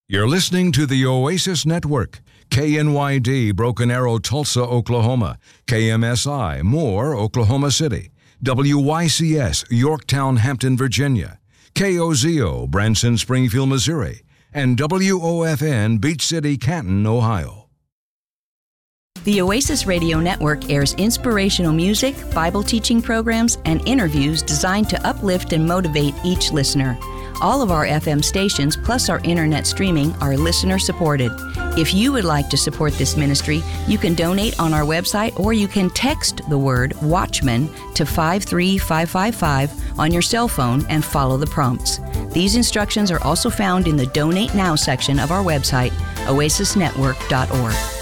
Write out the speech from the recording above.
You're listening to the Oasis Network. KNYD, Broken Arrow, Tulsa, Oklahoma. KMSI, Moore, Oklahoma City. WYCS, Yorktown, Hampton, Virginia. KOZO, Branson, Springfield, Missouri. And WOFN, Beach City, Canton, Ohio. The Oasis Radio Network airs inspirational music, Bible teaching programs, and interviews designed to uplift and motivate each listener. All of our FM stations, plus our internet streaming, are listener-supported. If you would like to support this ministry, you can donate on our website, or you can text the word Watchman to 53555 on your cell phone and follow the prompts. These instructions are also found in the Donate Now section of our website, oasisnetwork.org.